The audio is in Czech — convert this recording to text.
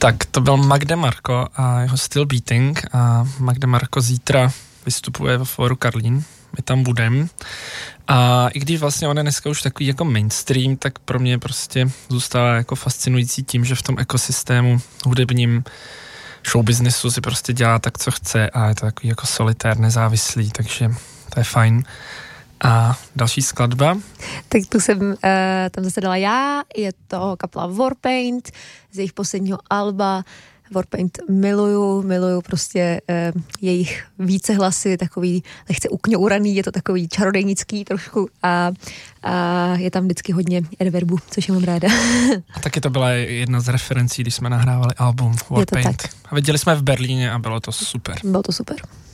Tak to byl Mac DeMarco a jeho Still Beating a Mac DeMarco zítra vystupuje ve Fóru Karlín, my tam budeme. A i když vlastně on je dneska už takový jako mainstream, tak pro mě prostě zůstává jako fascinující tím, že v tom ekosystému hudebním showbiznesu si prostě dělá tak, co chce a je to takový jako solitér, nezávislý, takže to je fajn. A další skladba? Tak tu jsem tam zase dala já, je to kapela Warpaint z jejich posledního alba. Warpaint miluju prostě jejich vícehlasy, takový lehce ukňouraný, je to takový čarodejnický trošku a je tam vždycky hodně reverbu, což mám ráda. A taky to byla jedna z referencí, když jsme nahrávali album Warpaint. A viděli jsme v Berlíně a bylo to super. Bylo to super.